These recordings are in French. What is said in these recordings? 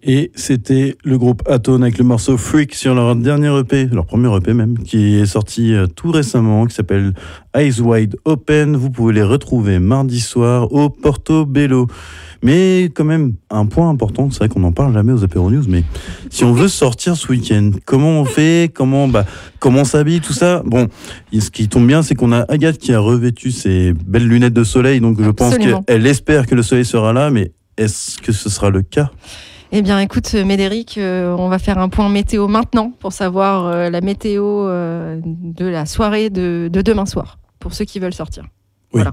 Et c'était le groupe Atone avec le morceau Freak sur leur dernier EP, leur premier EP même, qui est sorti tout récemment, qui s'appelle Eyes Wide Open. Vous pouvez les retrouver mardi soir au Portobello. Mais quand même, un point important, c'est vrai qu'on n'en parle jamais aux Apéro News, mais si on veut sortir ce week-end, comment on fait, comment on s'habille, tout ça. Bon, ce qui tombe bien, c'est qu'on a Agathe qui a revêtu ses belles lunettes de soleil, donc je pense qu'elle espère que le soleil sera là, mais est-ce que ce sera le cas ? Eh bien, écoute, Médéric, on va faire un point météo maintenant pour savoir la météo de la soirée de demain soir, pour ceux qui veulent sortir. Oui.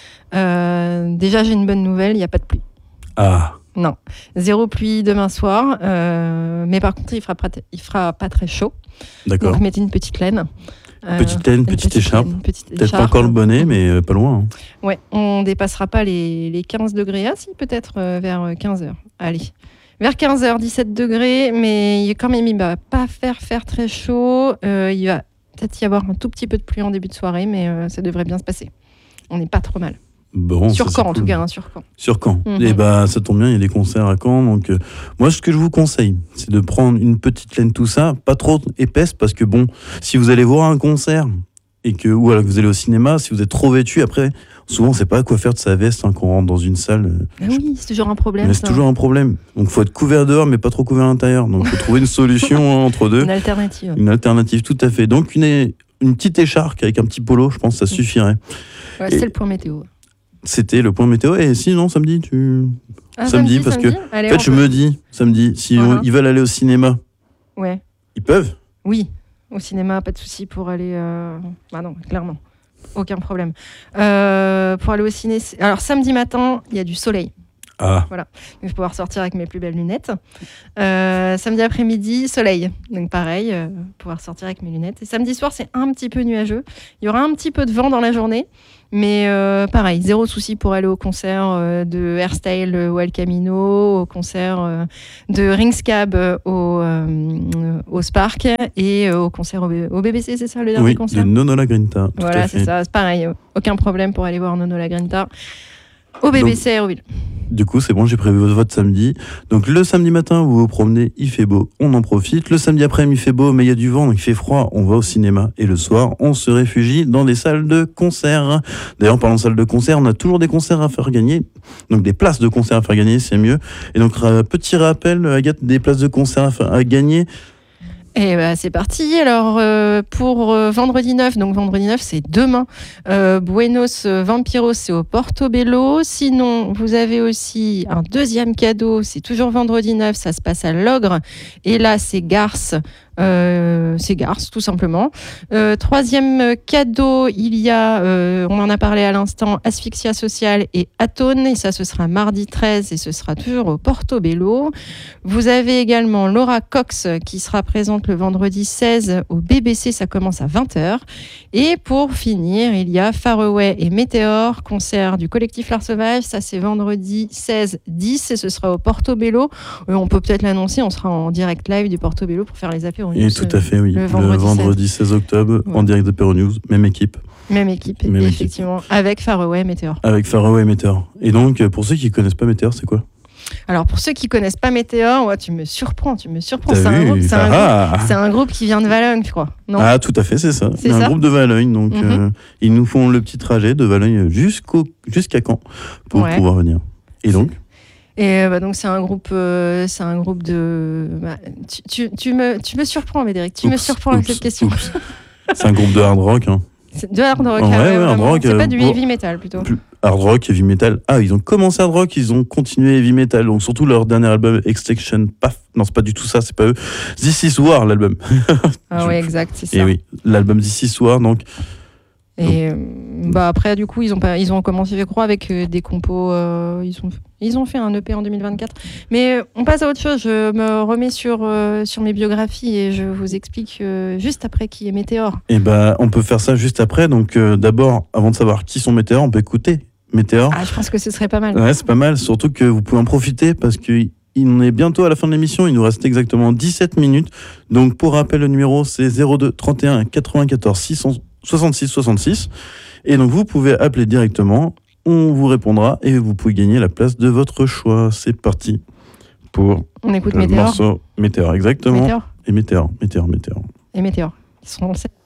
Voilà. Déjà, j'ai une bonne nouvelle, il n'y a pas de pluie. Ah. Non, 0 pluie demain soir, mais par contre, il fera pas très chaud. D'accord. Donc, mettez une petite laine. Petite écharpe. Peut-être pas encore le bonnet, mais pas loin. Hein. Ouais, on dépassera pas les 15 degrés. Ah si, peut-être vers 15h. Allez. Vers 15h, 17 degrés, mais quand même, il ne va pas faire très chaud. Il va peut-être y avoir un tout petit peu de pluie en début de soirée, mais ça devrait bien se passer. On n'est pas trop mal. Bon, sur Caen, cool. En tout cas, sur Caen. Sur Caen. Et ça tombe bien, il y a des concerts à Caen. Donc, moi, ce que je vous conseille, c'est de prendre une petite laine, tout ça, pas trop épaisse, parce que bon, si vous allez voir un concert, ou alors que vous allez au cinéma, si vous êtes trop vêtu, après, souvent, on ne sait pas quoi faire de sa veste quand on rentre dans une salle. Oui, c'est toujours un problème. C'est toujours un problème. Donc, il faut être couvert dehors, mais pas trop couvert à l'intérieur. Donc, il faut trouver une solution entre deux. Une alternative. Une alternative, tout à fait. Donc, une petite écharpe avec un petit polo, je pense que ça suffirait. Ouais, c'est le point météo. C'était le point météo. Et sinon, samedi, samedi, parce que allez, en fait, je me dis, samedi, si ils veulent aller au cinéma, ils peuvent. Oui, au cinéma, pas de souci pour aller... non, clairement. Aucun problème. Pour aller au ciné... Alors, samedi matin, il y a du soleil. Ah. Voilà. Donc, je vais pouvoir sortir avec mes plus belles lunettes. Samedi après-midi, soleil. Donc, pareil, pouvoir sortir avec mes lunettes. Et samedi soir, c'est un petit peu nuageux. Il y aura un petit peu de vent dans la journée. Mais pareil, zéro souci pour aller au concert de Hairstyle au El Camino, au concert de Ringscab au Spark et au concert au BBC, c'est ça le dernier concert ? Oui, de Nono La Grinta. Voilà, c'est ça, c'est pareil. Aucun problème pour aller voir Nono La Grinta au BBC à Aéroville. Du coup, c'est bon, j'ai prévu votre samedi. Donc, le samedi matin, vous vous promenez, il fait beau, on en profite. Le samedi après-midi, il fait beau, mais il y a du vent, donc il fait froid, on va au cinéma. Et le soir, on se réfugie dans des salles de concert. D'ailleurs, en parlant de salles de concert, on a toujours des concerts à faire gagner. Donc, des places de concert à faire gagner, c'est mieux. Et donc, petit rappel, Agathe, des places de concert à gagner. Et c'est parti. Alors, pour vendredi 9, donc vendredi 9, c'est demain. Buenos Vampiros, c'est au Portobello. Sinon, vous avez aussi un deuxième cadeau. C'est toujours vendredi 9, ça se passe à l'Ogre. Et là, c'est Garce. C'est Garce, tout simplement. Troisième cadeau, il y a, on en a parlé à l'instant, Asphyxia Sociale et Atone. Et ça, ce sera mardi 13 et ce sera toujours au Portobello. Vous avez également Laura Cox qui sera présente le vendredi 16 au BBC. Ça commence à 20h. Et pour finir, il y a Faraway et Météor, concert du collectif L'Art Sauvage. Ça, c'est vendredi 16-10 et ce sera au Portobello. On peut peut-être l'annoncer, on sera en direct live du Portobello pour faire les apéros. Et tout à fait, oui. Le vendredi 16 octobre, en direct d'Apéro News, même équipe. Même équipe, effectivement, avec Faraway et Météor. Avec Faraway et Météor. Et donc, pour ceux qui ne connaissent pas Météor, c'est quoi ? Alors, pour ceux qui ne connaissent pas Météor, tu me surprends. C'est un groupe qui vient de Valognes, je crois. Non ? Ah, tout à fait, c'est ça. C'est un groupe de Valognes. Donc, ils nous font le petit trajet de Valognes jusqu'à Caen pour pouvoir venir. Et donc ? Et donc c'est un groupe de. Tu me surprends, Médéric. Tu me surprends avec cette question. C'est un groupe de hard rock. Hein. C'est de hard rock. Hard rock. C'est pas du heavy metal plutôt. Hard rock, heavy metal. Ah, ils ont commencé hard rock, ils ont continué heavy metal. Donc surtout leur dernier album Extinction. Non, c'est pas du tout ça, c'est pas eux. This Is War, l'album. Ah oui, exact, c'est ça. Et oui, l'album This Is War, donc. Et après, du coup, ils ont commencé, je crois, avec des compos. Ils ont fait un EP en 2024. Mais on passe à autre chose. Je me remets sur mes biographies et je vous explique juste après qui est Météor. Et on peut faire ça juste après. Donc, d'abord, avant de savoir qui sont Météor, on peut écouter Météor. Ah, je pense que ce serait pas mal. Ouais, c'est pas mal. Surtout que vous pouvez en profiter parce qu'il est bientôt à la fin de l'émission. Il nous reste exactement 17 minutes. Donc, pour rappel, le numéro, c'est 02 31 94 66. Et donc, vous pouvez appeler directement. On vous répondra et vous pouvez gagner la place de votre choix. C'est parti On écoute le Météor. morceau Météor, exactement. Météor Et Météor. et Météor. Ils seront dans le set.